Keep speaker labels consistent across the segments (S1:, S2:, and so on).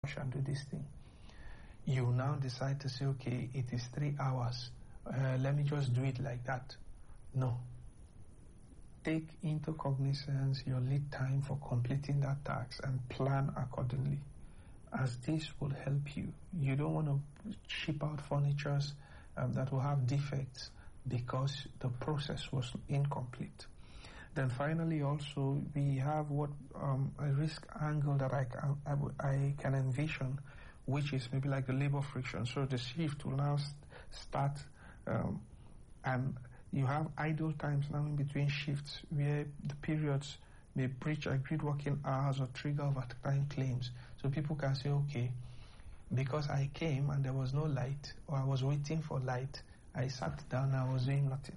S1: rush and do this thing. You now decide to say, okay, it is 3 hours. Let me just do it like that. No. Take into cognizance your lead time for completing that task and plan accordingly, as this will help you. You don't want to ship out furnitures that will have defects because the process was incomplete. Then finally also we have what a risk angle that I can envision, which is maybe like the labor friction. So the shift will now start and you have idle times now in between shifts where the periods may breach agreed working hours or trigger overtime claims. So people can say, okay, because I came and there was no light, or I was waiting for light, I sat down and I was doing nothing.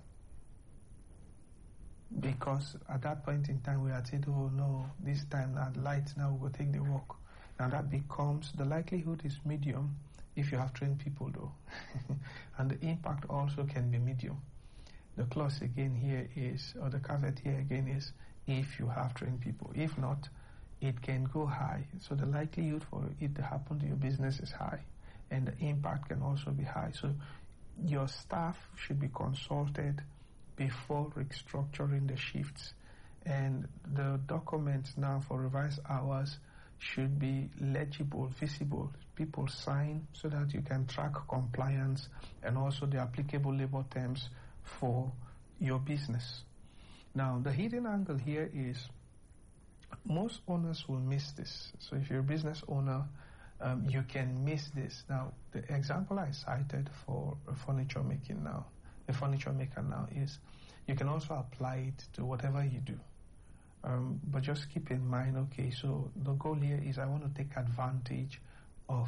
S1: Because at that point in time we had said, oh no, this time at light, now we will take the walk. Now that becomes, the likelihood is medium if you have trained people though. And the impact also can be medium. The clause again here is, or the caveat here again is, if you have trained people. If not, it can go high. So the likelihood for it to happen to your business is high, and the impact can also be high. So your staff should be consulted before restructuring the shifts, and the documents now for revised hours should be legible, visible. People sign so that you can track compliance and also the applicable labor terms for your business. Now, the hidden angle here is most owners will miss this. So if you're a business owner, you can miss this. Now, the example I cited for a furniture maker now is you can also apply it to whatever you do. But just keep in mind, okay, so the goal here is I want to take advantage of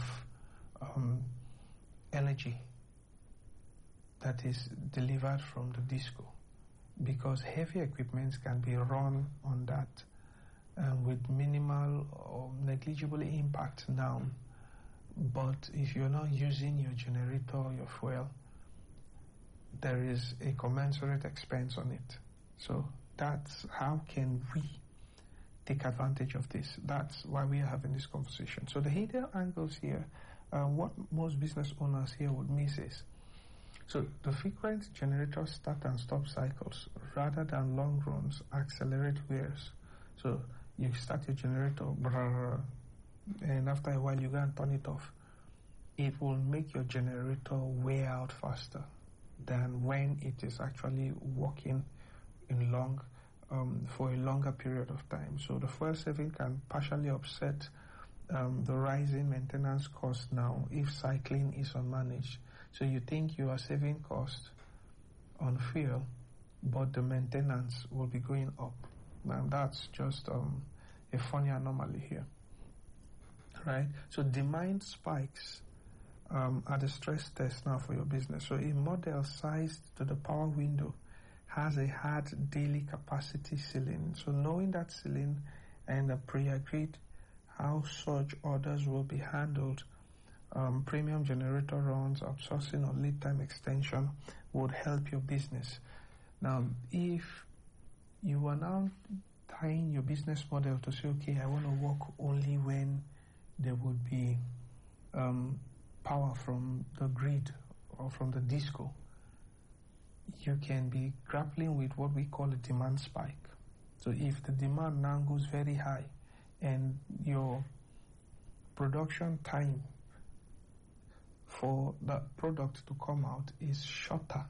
S1: energy that is delivered from the disco, because heavy equipment can be run on that with minimal or negligible impact now. But if you're not using your generator or your fuel, there is a commensurate expense on it. So that's how can we take advantage of this. That's why we are having this conversation. So the hidden angles here, what most business owners here would miss is, so the frequent generator start and stop cycles rather than long runs accelerate wears. So you start your generator, and after a while you go and turn it off. It will make your generator wear out faster than when it is actually working in for a longer period of time. So the fuel saving can partially offset the rising maintenance cost now if cycling is unmanaged. So you think you are saving cost on fuel, but the maintenance will be going up. Now that's just a funny anomaly here, right? So demand spikes are the stress test now for your business. So a model sized to the power window has a hard daily capacity ceiling. So knowing that ceiling and a pre-agreed how such orders will be handled, premium generator runs, outsourcing or lead time extension would help your business. Now, if you are now tying your business model to say, okay, I want to work only when there would be power from the grid or from the disco, you can be grappling with what we call a demand spike. So if the demand now goes very high and your production time for the product to come out is shorter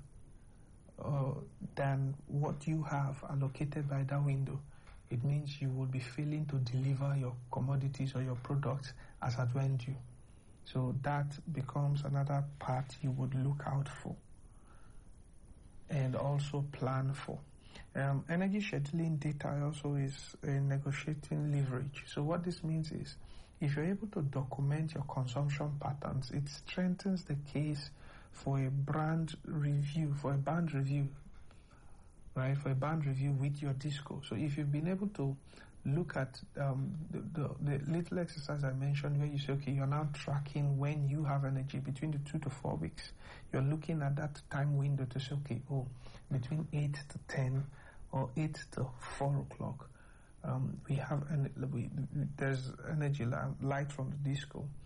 S1: than what you have allocated by that window, it means you will be failing to deliver your commodities or your products as at when due. So that becomes another part you would look out for and also plan for. Energy scheduling data also is a negotiating leverage. So what this means is, if you're able to document your consumption patterns, it strengthens the case for a band review, right? For a band review with your disco. So if you've been able to look at the little exercise I mentioned where you say, okay, you're now tracking when you have energy between the 2 to 4 weeks. You're looking at that time window to say, okay, between 8 to 10 or 8 to 4 o'clock, there's energy light from the disco.